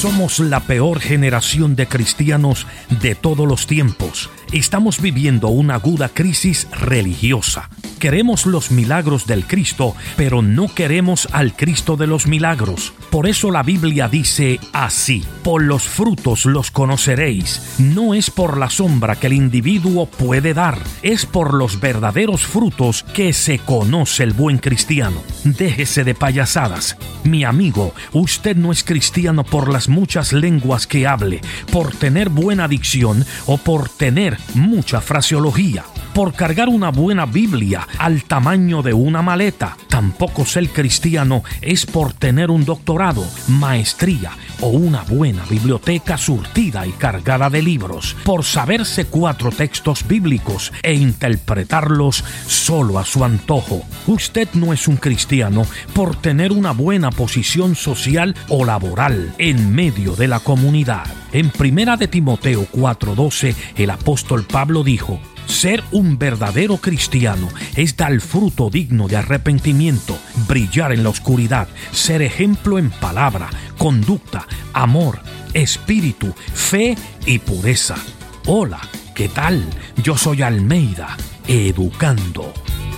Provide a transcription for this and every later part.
Somos la peor generación de cristianos de todos los tiempos. Estamos viviendo una aguda crisis religiosa. Queremos los milagros del Cristo, pero no queremos al Cristo de los milagros. Por eso la Biblia dice así: por los frutos los conoceréis. No es por la sombra que el individuo puede dar, es por los verdaderos frutos que se conoce el buen cristiano. Déjese de payasadas. Mi amigo, usted no es cristiano por las muchas lenguas que hable, por tener buena dicción o por tener mucha fraseología, por cargar una buena Biblia al tamaño de una maleta. Tampoco ser cristiano es por tener un doctorado, maestría o una buena biblioteca surtida y cargada de libros, por saberse 4 textos bíblicos e interpretarlos solo a su antojo. Usted no es un cristiano por tener una buena posición social o laboral en medio de la comunidad. En 1 de Timoteo 4:12, el apóstol Pablo dijo: ser un verdadero cristiano es dar fruto digno de arrepentimiento, brillar en la oscuridad, ser ejemplo en palabra, conducta, amor, espíritu, fe y pureza. Hola, ¿qué tal? Yo soy Almeida, educando.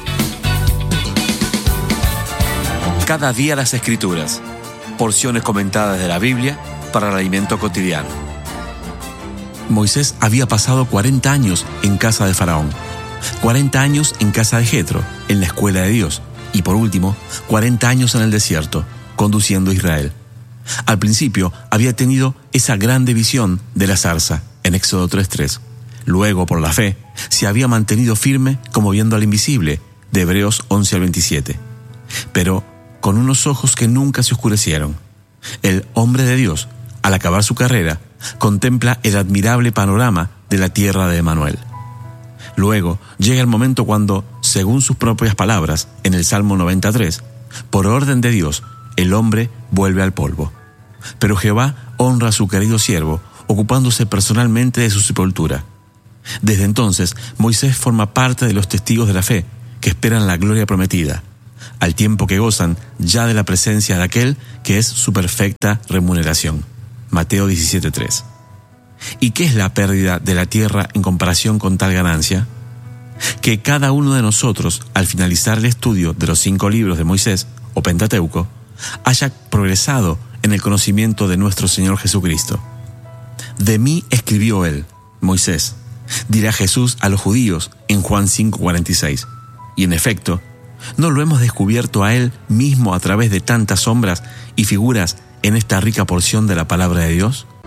Cada día las Escrituras, porciones comentadas de la Biblia para el alimento cotidiano. Moisés había pasado 40 años en casa de Faraón, 40 años en casa de Jetro, en la escuela de Dios, y por último, 40 años en el desierto, conduciendo a Israel. Al principio había tenido esa grande visión de la zarza, en Éxodo 3:3. Luego, por la fe, se había mantenido firme como viendo al invisible, de Hebreos 11-27. Pero con unos ojos que nunca se oscurecieron. El hombre de Dios, al acabar su carrera, contempla el admirable panorama de la tierra de Emanuel. Luego llega el momento cuando, según sus propias palabras, en el Salmo 93, por orden de Dios, el hombre vuelve al polvo. Pero Jehová honra a su querido siervo, ocupándose personalmente de su sepultura. Desde entonces, Moisés forma parte de los testigos de la fe que esperan la gloria prometida, al tiempo que gozan ya de la presencia de aquel que es su perfecta remuneración. Mateo 17:3. ¿Y qué es la pérdida de la tierra en comparación con tal ganancia? Que cada uno de nosotros, al finalizar el estudio de los 5 libros de Moisés, o Pentateuco, haya progresado en el conocimiento de nuestro Señor Jesucristo. De mí escribió él, Moisés, dirá Jesús a los judíos en Juan 5:46. Y en efecto, ¿no lo hemos descubierto a él mismo a través de tantas sombras y figuras en esta rica porción de la palabra de Dios?